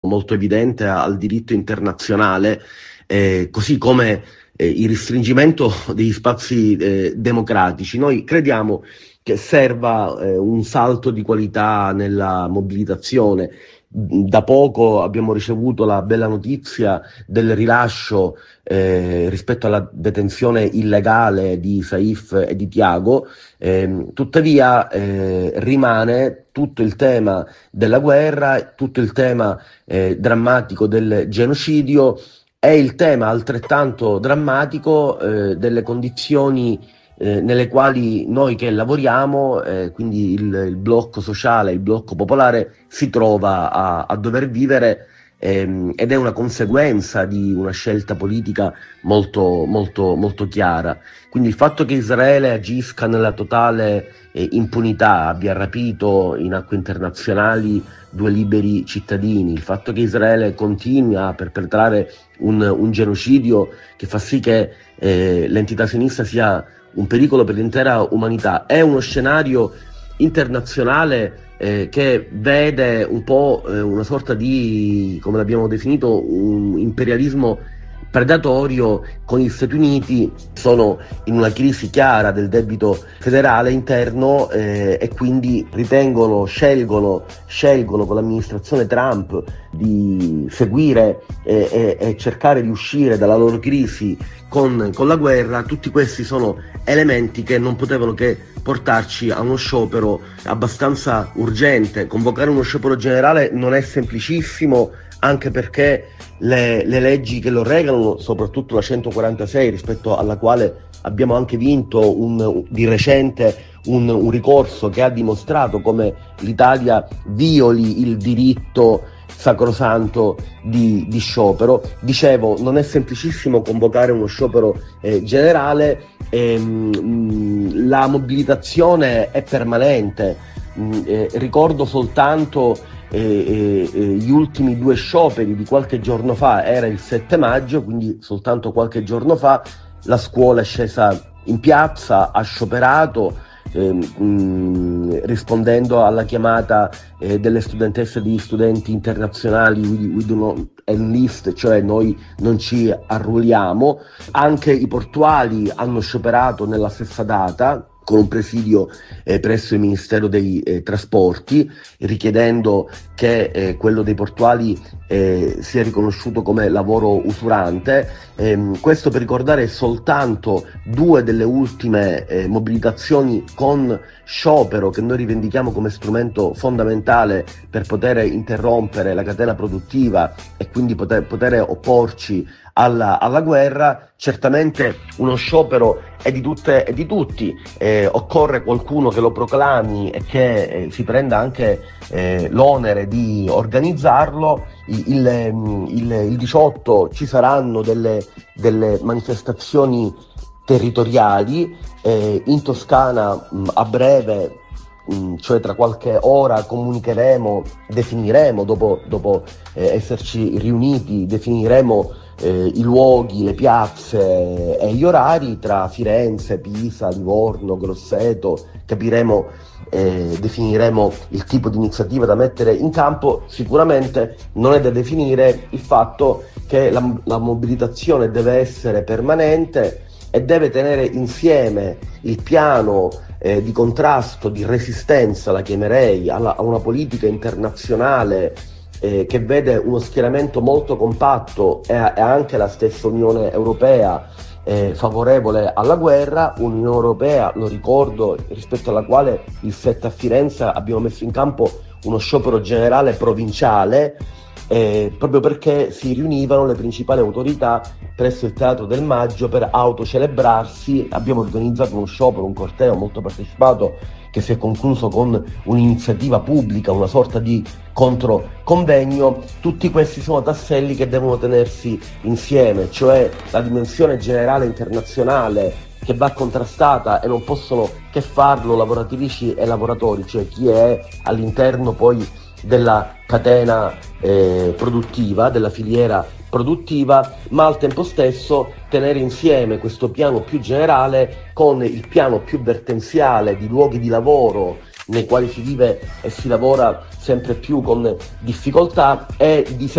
molto evidente al diritto internazionale, così come il restringimento degli spazi democratici. Noi crediamo che serva un salto di qualità nella mobilitazione. Da poco abbiamo ricevuto la bella notizia del rilascio rispetto alla detenzione illegale di Saif e di Tiago, tuttavia rimane tutto il tema della guerra, tutto il tema drammatico del genocidio e il tema altrettanto drammatico delle condizioni nelle quali noi che lavoriamo, quindi il blocco sociale, il blocco popolare, si trova a dover vivere, ed è una conseguenza di una scelta politica molto, molto, molto chiara. Quindi il fatto che Israele agisca nella totale impunità, abbia rapito in acque internazionali 2 liberi cittadini, il fatto che Israele continui a perpetrare un genocidio che fa sì che l'entità sionista sia un pericolo per l'intera umanità, è uno scenario internazionale che vede un po' una sorta di, come l'abbiamo definito, un imperialismo predatorio con gli Stati Uniti. Sono in una crisi chiara del debito federale interno e quindi scelgono con l'amministrazione Trump di seguire e cercare di uscire dalla loro crisi con la guerra. Tutti questi sono elementi che non potevano che portarci a uno sciopero abbastanza urgente. Convocare uno sciopero generale non è semplicissimo, anche perché le leggi che lo regolano, soprattutto la 146, rispetto alla quale abbiamo anche vinto di recente un ricorso che ha dimostrato come l'Italia violi il diritto sacrosanto di sciopero. Dicevo, non è semplicissimo convocare uno sciopero generale, la mobilitazione è permanente. Ricordo soltanto gli ultimi 2 scioperi di qualche giorno fa, era il 7 maggio, quindi soltanto qualche giorno fa la scuola è scesa in piazza, ha scioperato, rispondendo alla chiamata delle studentesse e degli studenti internazionali We do not enlist, cioè noi non ci arruoliamo. Anche i portuali hanno scioperato nella stessa data, con un presidio presso il Ministero dei Trasporti, richiedendo che quello dei portuali sia riconosciuto come lavoro usurante. Questo per ricordare soltanto 2 delle ultime mobilitazioni con sciopero che noi rivendichiamo come strumento fondamentale per poter interrompere la catena produttiva e quindi poter opporci alla guerra. Certamente uno sciopero è di tutte e di tutti, occorre qualcuno che lo proclami e che si prenda anche l'onere di organizzarlo. Il 18 ci saranno delle manifestazioni territoriali, in Toscana a breve, cioè tra qualche ora definiremo, dopo esserci riuniti, definiremo i luoghi, le piazze e gli orari tra Firenze, Pisa, Livorno, Grosseto. Definiremo il tipo di iniziativa da mettere in campo. Sicuramente non è da definire il fatto che la mobilitazione deve essere permanente e deve tenere insieme il piano di contrasto, di resistenza, la chiamerei, a una politica internazionale che vede uno schieramento molto compatto e anche la stessa Unione Europea favorevole alla guerra. Un'Unione Europea, lo ricordo, rispetto alla quale il 7 a Firenze abbiamo messo in campo uno sciopero generale provinciale, proprio perché si riunivano le principali autorità presso il Teatro del Maggio per autocelebrarsi. Abbiamo organizzato uno sciopero, un corteo molto partecipato, che si è concluso con un'iniziativa pubblica, una sorta di controconvegno. Tutti questi sono tasselli che devono tenersi insieme, cioè la dimensione generale internazionale che va contrastata, e non possono che farlo lavoratrici e lavoratori, cioè chi è all'interno poi della catena produttiva, della filiera produttiva, ma al tempo stesso tenere insieme questo piano più generale con il piano più vertenziale di luoghi di lavoro nei quali si vive e si lavora sempre più con difficoltà, e di